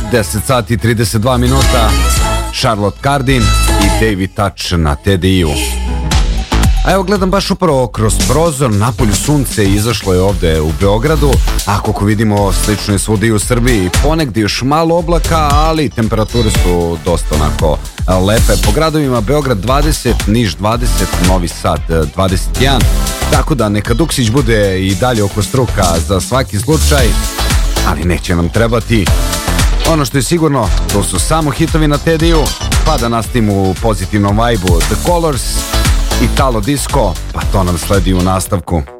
10 sati 32 minuta, Charlotte Cardin i David Touch na TDI-u. A evo gledam baš upravo kroz prozor, napolju sunce izašlo je ovde u Beogradu, a kako vidimo slično je svuda i u Srbiji, ponegdje još malo oblaka, ali temperature su dosta onako lepe. Po gradovima Beograd 20, Niš 20, Novi Sad 21, tako da neka Duksić bude i dalje oko struka za svaki slučaj, ali neće nam trebati. Ono što je sigurno, to su samo hitovi na TDI-u, pa da nastavimo u pozitivnom vibe-u. The Colors, Italo Disco, pa to nam sledi u nastavku.